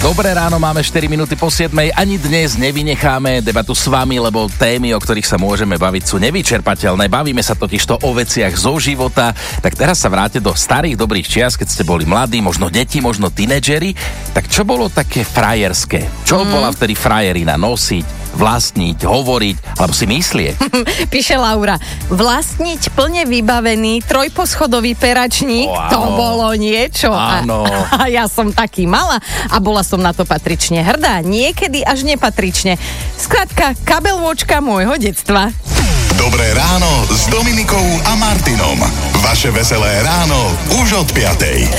Dobré ráno, máme 4 minúty po 7. Ani dnes nevynecháme debatu s vami, lebo témy, o ktorých sa môžeme baviť, sú nevyčerpateľné. Bavíme sa totižto o veciach zo života. Tak teraz sa vráte do starých dobrých čias, keď ste boli mladí, možno deti, možno tínedžeri. Tak čo bolo také frajerské? Čo bola vtedy frajerina? Nosiť, vlastniť, hovoriť, alebo si myslieť? Píše Laura, vlastniť plne vybavený trojposchodový peračník, to bolo niečo. Áno. A ja som taký mala a bola som na to patrične hrdá, niekedy až nepatrične. Skrátka, kabelôčka môjho detstva. Dobré ráno s Dominikou a Martinom. Vaše veselé ráno už od 5.